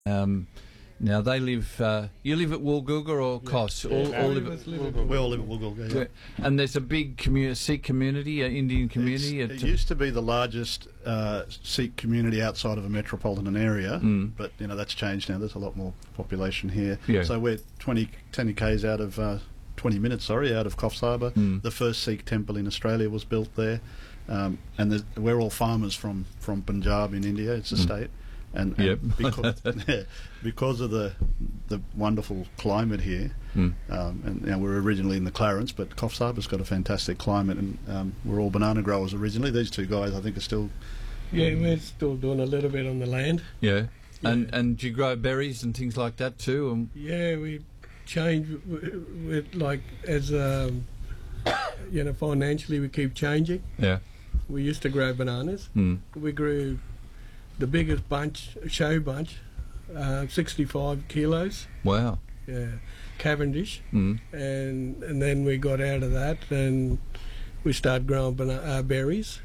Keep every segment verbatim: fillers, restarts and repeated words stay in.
Um, now they live. Uh, you live at Woolgoolga or Kos? Yeah, all, no, all we live must at, live at We all live at Woolgoolga, yeah. and there's a big commu- Sikh community, an Indian community. It's- at, it used to be the largest uh, Sikh community outside of a metropolitan area, Mm. but you know that's changed now. There's a lot more population here. Yeah. So we're twenty, twenty k's out of uh, twenty minutes, sorry, out of Coffs Harbour. Mm. The first Sikh temple in Australia was built there, um, and there's- we're all farmers from from Punjab in India. It's a Mm. state. And, Yep. and because, yeah, because of the the wonderful climate here, Mm. um, and you know, we're originally in the Clarence, but Coffs Harbour's got a fantastic climate, and um, we're all banana growers originally. These two guys, I think, are still. Yeah, we're still doing a little bit on the land. Yeah. And Yeah. and do you grow berries and things like that too? And, Yeah, we change w- with like as um, you know financially we keep changing. yeah. We used to grow bananas. Mm. We grew the biggest bunch, show bunch, uh, sixty-five kilos. Wow. Yeah, Cavendish, Mm. and and then we got out of that and we started growing bana- uh, berries,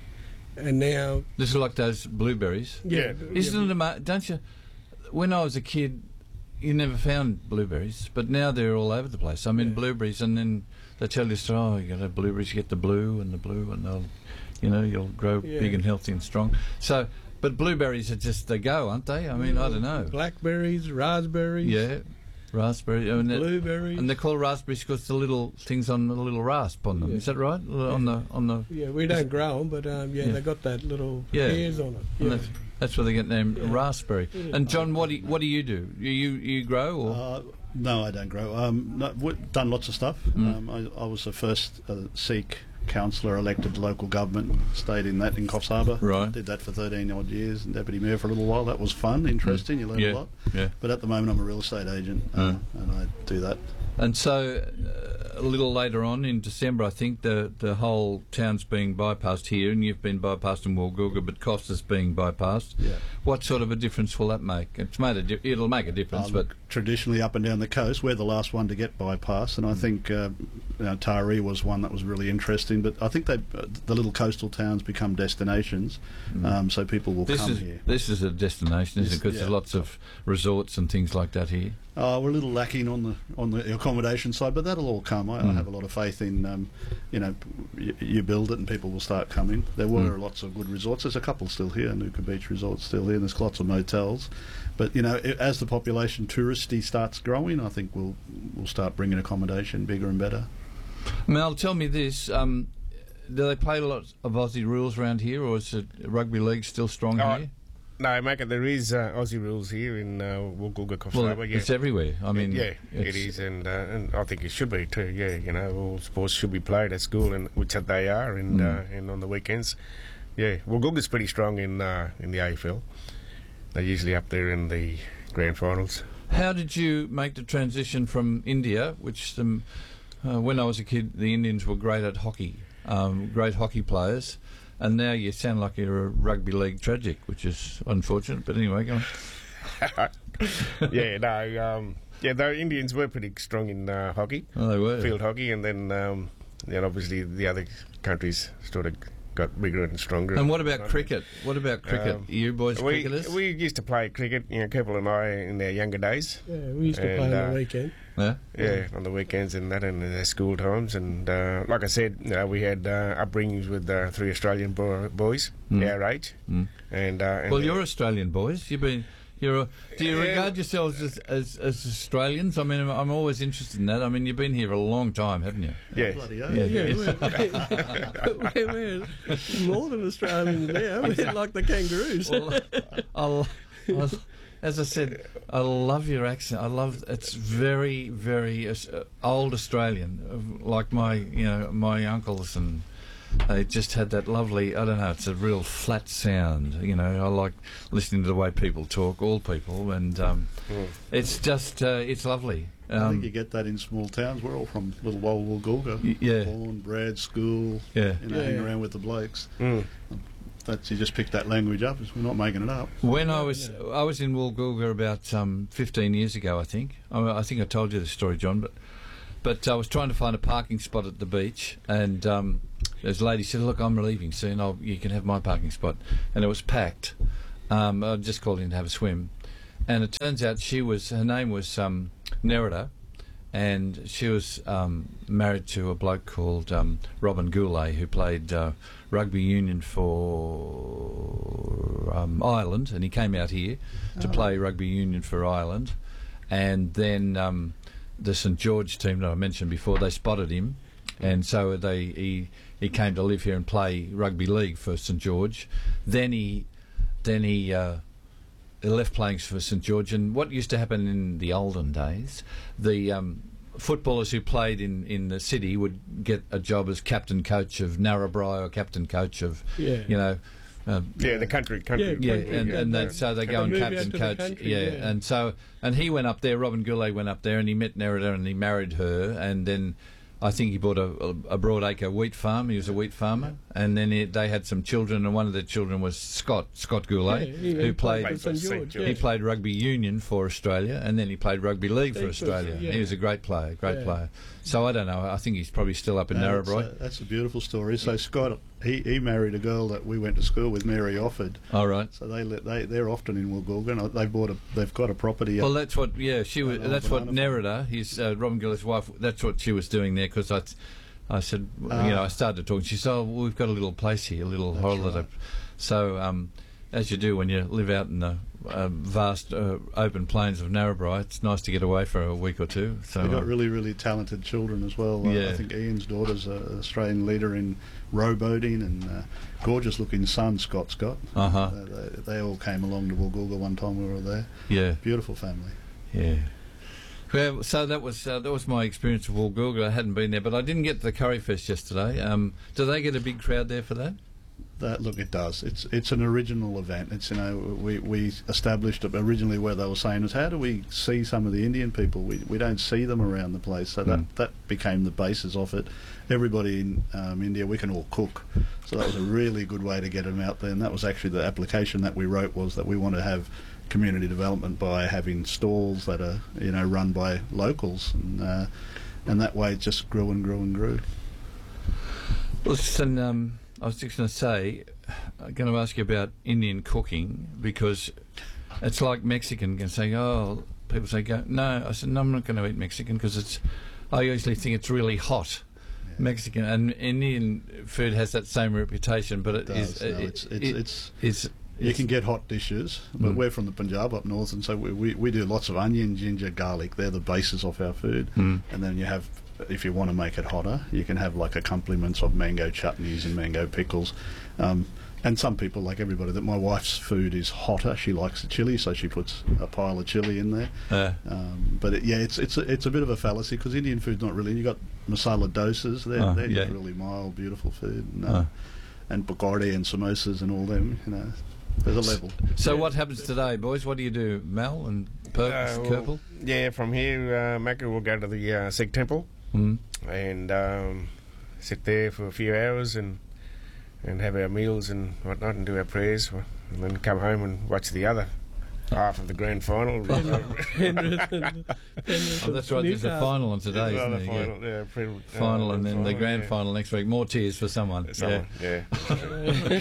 and now This is like those blueberries. yeah, Isn't yeah, it ama- don't you? When I was a kid, you never found blueberries, but now they're all over the place. I mean, Yeah. blueberries, and then they tell you, oh, you got to blueberries, you get the blue and the blue, and they'll, you know, you'll grow Yeah. big and healthy and strong. So, but blueberries are just they go, aren't they? I mean, I don't know. blackberries, raspberries, Yeah, raspberry, I mean, that- blueberries. and they're called raspberries because the little things on the little rasp on them. Yeah. Is that right? On the on the. yeah, we don't grow them, but um, yeah, Yeah. they got that little Yeah. hairs on it. And Yeah. that's, that's where they get the name Yeah. raspberry. Yeah. And John, what do you, what do you do? You you, you grow or? Uh, no, I don't grow. Um, no, we've done lots of stuff. Mm. Um, I, I was the first uh, Sikh councillor elected to local government. Stayed in that in Coffs Harbour. Right. Did that for thirteen odd years, and deputy mayor for a little while. That was fun, interesting. You learn Yeah. a lot. Yeah. But at the moment, I'm a real estate agent, uh, and I do that. And so, uh, a little later on in December, I think the the whole town's being bypassed here, and you've been bypassed in Woolgoolga, but Costa's being bypassed. Yeah. What sort of a difference will that make? It's made a di- it'll make a difference, Um, but traditionally up and down the coast, we're the last one to get bypassed, and I think uh, you know, Taree was one that was really interesting. But I think they, uh, the little coastal towns become destinations, um, so people will this come is here. this is a destination, isn't it? This- Because yeah. there's lots of resorts and things like that here. Uh, we're a little lacking on the on the accommodation side, but that'll all come. I, I Mm. have a lot of faith in, um, you know, y- you build it and people will start coming. There were Mm. lots of good resorts. There's a couple still here. Nuka Beach Resort's still here. And there's lots of motels, but you know, i- as the population touristy starts growing, I think we'll we'll start bringing accommodation bigger and better. Mel, tell me this: um, do they play a lot of Aussie rules around here, or is it rugby league still strong Oh, here? No, Maka, there is uh, Aussie rules here in uh, Woolgoolga, Coffs Well, Harbour. Yeah. it's everywhere. I mean, yeah, it it's- is, and uh, and I think it should be too. Yeah, you know, all sports should be played at school, and which they are, and Mm. uh, and on the weekends. Yeah, Woolgoolga's pretty strong in uh, in the A F L. They're usually up there in the grand finals. How did you make the transition from India, which um, uh, when I was a kid, the Indians were great at hockey, um, great hockey players, and now you sound like you're a rugby league tragic, which is unfortunate. But anyway, go on. yeah, no, um, yeah, the Indians were pretty strong in uh, hockey, Oh, they were. field hockey, and then um, then obviously the other countries sort of got bigger and stronger. And what about cricket? What about cricket? Um, you boys we, cricketers? we used to play cricket, you know, Keppel and I, in our younger days. Yeah, we used to And, play on uh, the weekend. yeah. Yeah, on the weekends and that, and in their school times. And uh, like I said, you know, we had uh, upbringings with uh, three Australian bo- boys, Mm. our age. Mm. And, uh, and Well, you're Australian boys. You've been. You're. A, do you Yeah. regard yourselves as, as as Australians? I mean, I'm, I'm always interested in that. I mean, you've been here a long time, haven't you? yeah, Bloody hell. Yeah. Yeah, we're, we're, we're more than Australians now. We're like the kangaroos. Well, I'll, I'll, as I said, I love your accent. I love it's very, very uh, old Australian, uh, like my, you know, my uncles, and they just had that lovely. I don't know. It's a real flat sound. You know, I like listening to the way people talk, all people, and um, Mm. it's just uh, it's lovely. I Um, think you get that in small towns. We're all from little Woolgoolga. Y- yeah. Born, bred, school, yeah. you know, Yeah, hang yeah. around with the blokes. Mm. That's, you just pick that language up. We're not making it up. When I No, was no. I was in Woolgoolga about um, fifteen years ago, I think. I, I think I told you the story, John, but but I was trying to find a parking spot at the beach, and um, this lady said, "Look, I'm leaving soon. I'll, you can have my parking spot," and it was packed. Um, I just called in to have a swim, and it turns out she was her name was um, Nerida, and she was um, married to a bloke called um, Robin Goulet, who played uh, rugby union for um, Ireland, and he came out here to Oh. play rugby union for Ireland, and then um, the St George team that I mentioned before, they spotted him, and so they he he came to live here and play rugby league for St George. Then he then he. Uh, They left playing for St George, and what used to happen in the olden days, the um, footballers who played in, in the city would get a job as captain coach of Narrabri or captain coach of, Yeah. you know, um, Yeah, the country, country. yeah, country, and, yeah, and yeah. then, so they go and They move out captain to the coach, country, yeah. yeah. and so and he went up there. Robin Goulet went up there, and he met Nerida, and he married her, and then I think he bought a, a, a broadacre wheat farm. He was a wheat farmer, and then he, they had some children, and one of their children was Scott Scott Goulet, Yeah, he- who he played. for St George. He Yeah. He played rugby union for Australia, and then he played rugby league for League for Australia. Australia, He yeah. was a great player, great Yeah. player. So I don't know. I think he's probably still up in No, that's, Narrabri. a, that's a beautiful story. So Scott, he, he married a girl that we went to school with, Mary Offord. All right. So they let- they they're often in Woolgoolga. They bought a they've got a property. Well, up, that's what. Yeah, she was. Oh, That's what banana Nerida, his uh, Robin Goulet's wife. That's what she was doing there, because I, I said, you know, I started talking. She said, "Oh, well, we've got a little place here, a little That's holiday." right. So, um, as you do when you live out in the uh, vast uh, open plains of Narrabri, it's nice to get away for a week or two. So They've got uh, really, really talented children as well. Uh, Yeah. I think Ian's daughter's an Australian leader in rowboating, and uh, gorgeous-looking son, Scott Scott. Uh-huh. Uh, they, they all came along to Woolgoolga one time we were there. yeah, Beautiful family. yeah. Well, so that was uh, that was my experience of Woolgoolga. I hadn't been there, but I didn't get to the Curry Fest yesterday. Um, do they get a big crowd there for that? That, look, it does. It's it's an original event. It's you know we we established it originally where they were saying is how do we see some of the Indian people? We we don't see them around the place. So that Mm. that became the basis of it. Everybody in um, India, we can all cook, so that was a really good way to get them out there. And that was actually the application that we wrote, was that we want to have community development by having stalls that are you know run by locals, and uh, and that way it just grew and grew and grew. Listen, um, I was just going to say, I'm going to ask you about Indian cooking, because it's like Mexican can say, oh, people say, go, no. I said, no, I'm not going to eat Mexican, because it's, I usually think it's really hot. Yeah. Mexican and Indian food has that same reputation, but it, It is does. No, it- it's it's, it- it's it's You it's- can get hot dishes, but Mm. we're from the Punjab up north, and so we, we, we do lots of onion, ginger, garlic. They're the basis of our food. Mm. And then you have, if you want to make it hotter, you can have like accompaniments of mango chutneys and mango pickles. Um, and some people, like everybody, that my wife's food is hotter. She likes the chili, so she puts a pile of chili in there. uh, Um, but it, yeah, it's it's a, it's a bit of a fallacy, because Indian food's not really. You got masala dosas. They're, Oh, they're yeah. just really mild, beautiful food. And, uh, Oh. and pakora and samosas and all them. You know, there's a level. so Yeah. what happens today, boys? What do you do, Mel and Perks, Uh, well, Kerpel? Yeah, from here, uh, Macca will go to the uh, Sikh temple Mm. and um, sit there for a few hours and and have our meals and whatnot and do our prayers, and then come home and watch the other half of the grand final. Penrith and, Penrith Oh, that's right. There's a Newcastle. final on today, Another isn't there? Yeah. final, yeah, pre- uh, Final and then the grand yeah. final next week. More tears for someone. Someone, yeah. You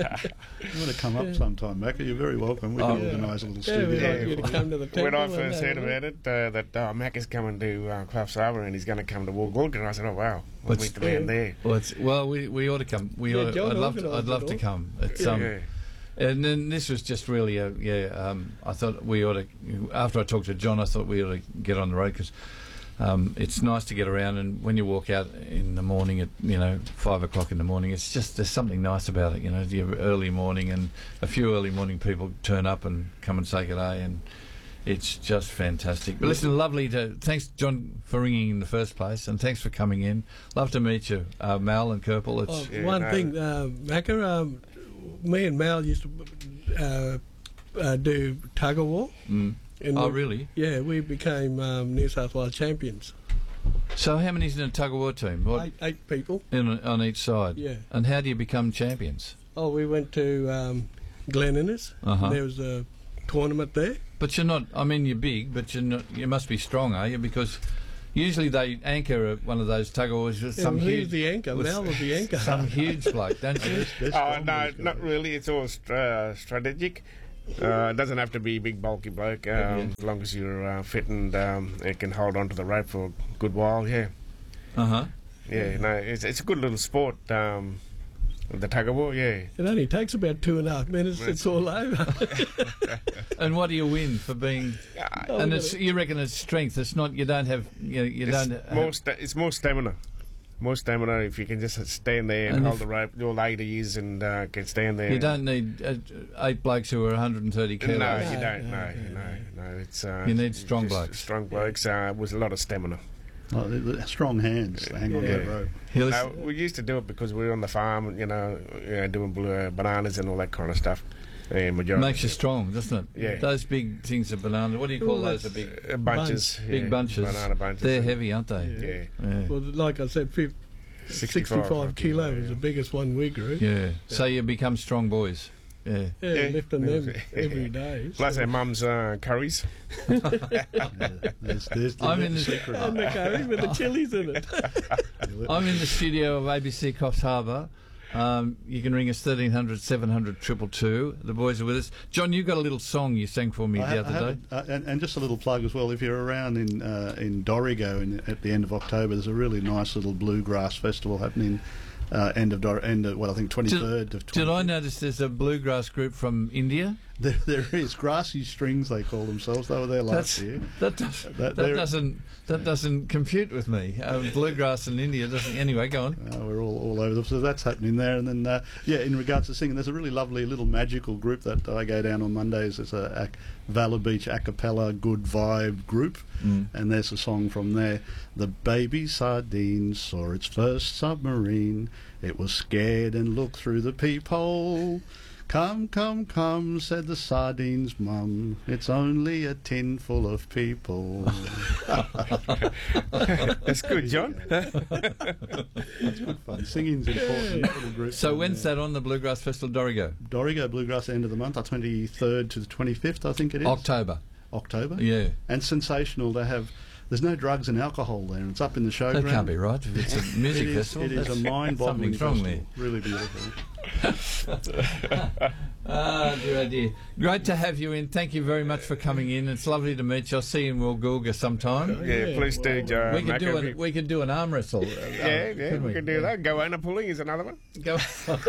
want to come up sometime, Macca? You're very welcome. We can Oh, yeah. organise a little Yeah, we'd studio. like you to come to the temple. When I and first have heard a about it, uh, that uh, Mac is coming to uh, Clough Harbour and he's going to come to Woolgoolga, and I said, "Oh wow, we'll What's- meet the man there." Well, it's, well, we we ought to come. We Yeah, ought, John I'd love to, organised I'd love it to all. come. It's Yeah, um, yeah. and then this was just really a yeah. Um, I thought we ought to. After I talked to John, I thought we ought to get on the road, because um, it's nice to get around. And when you walk out in the morning at you know five o'clock in the morning, it's just there's something nice about it. You know, the early morning, and a few early morning people turn up and come and say good day, and it's just fantastic. But listen, lovely to thanks John for ringing in the first place, and thanks for coming in. Love to meet you, uh, Mal and Kerpel. It's Oh, Yeah, one no. thing, uh, Macca, um, me and Mal used to uh, uh, do tug of war. mm. And Oh, we- really? Yeah, we became um, New South Wales champions. So how many's in a tug of war team? What Eight, eight people. in, on each side? Yeah. And how do you become champions? Oh, we went to um, Glen Innes. Uh-huh. There was a tournament there. But you're not. I mean, you're big, but you're not. You must be strong, are you? Because usually they anchor at one of those tug of wars with some and he huge, was the anchor. with Mal was the anchor. some huge bloke, don't you? They're Oh strong, no, these not guys. really. It's all st- uh, strategic. Uh, it doesn't have to be a big bulky bloke. Um, Yeah. As long as you're uh, fit and um, it can hold on to the rope for a good while. Yeah, Uh huh. yeah. No, it's it's a good little sport. Um, the tug of war. Yeah. It only takes about two and a half minutes. It's all over. And what do you win for being? Oh, And we it's got you reckon it's strength. It's not. You don't have. You, you It's don't. Have, more. Sta- it's more stamina. More stamina if you can just stand there and, And hold if- the rope. All eighties and uh, can stand there. you don't need uh, eight blokes who are one hundred thirty kilos. No, No, you don't. no, No, no, no, no. It's uh, You need strong just blokes. Strong blokes uh, with a lot of stamina. Oh, the, the strong hands to hang on Yeah. that rope. He'll- Uh, we used to do it because we were on the farm, you know, you know doing blue, uh, bananas and all that kind of stuff. And majority makes you strong, doesn't it? Yeah. Those big things of banana. What do you call Well, those? The big, uh, bunches, big yeah, bunches. banana bunches. They're and- heavy, aren't they? Yeah, Yeah. Well, like I said, fif- sixty-five kilo is the biggest one we grew. Yeah. So you become strong boys. Yeah. Yeah, Yeah. lifting them every day. Plus our mum's uh, curries. Yeah, there's, there's the I'm in the- secret. And the curry with the chilies in it. I'm in the studio of A B C Coffs Harbour. Um, you can ring us thirteen hundred, seven hundred, two two two. The boys are with us. John, you got a little song you sang for me I the ha- I other have day. a- uh, and, and just a little plug as well. If you're around in uh, in Dorrigo in, at the end of October, there's a really nice little bluegrass festival happening. Uh, end of Dor- end of well, I think twenty-third of. Did I twenty notice there's a bluegrass group from India? There, there is Grassy Strings. They call themselves. They were there last That's- year. That, does, That- that, they're- doesn't that doesn't compute with me. Uh, bluegrass in India doesn't. Anyway, go on. Uh, we're all, all over them, so that's happening there. And then, uh, yeah, in regards to singing, there's a really lovely little magical group that I go down on Mondays. It's a, a Valor Beach a cappella good vibe group, Mm. and there's a song from there. The baby sardine saw its first submarine. It was scared and looked through the peephole. Come, come, come, said the sardine's mum. It's only a tin full of people. That's good, John. That's good fun. Singing's important. Little group So down when's there. that on the Bluegrass Festival, Dorrigo? Dorrigo Bluegrass end of the month, twenty-third to the twenty-fifth, I think it is. October. October. Yeah. And sensational. They have. There's no drugs and alcohol there. It's up in the showground. That can't be right. If it's a music It is, festival. it is a That's- mind-boggling something's wrong festival. Really beautiful. there. Ah, dear, oh dear. Great to have you in. Thank you very much for coming in. It's lovely to meet you. I'll see you in Woolgoolga sometime. Yeah, please do, Joe. We could do Macca. an, we could do an arm wrestle. uh, Yeah, yeah, couldn't we can do that. Goanna pulling is another one. Go.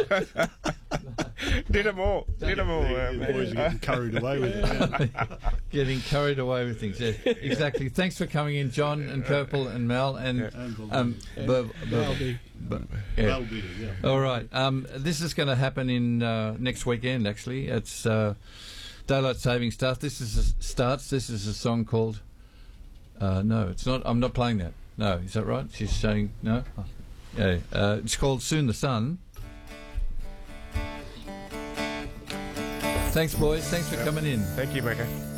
Did them all. Did them all. The, um, the boys are getting carried away with it. Getting carried away with things. Yeah, exactly. Thanks for coming in, John and Purple and Mel and And um. Bub- That'll Bub- be Bu- yeah. That'll be it, yeah. All right. Um, this is going to happen in uh, next weekend. Actually, it's uh, daylight saving stuff. This is a, starts. This is a song called. Uh, no, it's not. I'm not playing that. No, is that right? She's saying no. Oh. Yeah. Uh, it's called "Soon the Sun." Thanks, boys. Thanks for coming in. Thank you, Macca.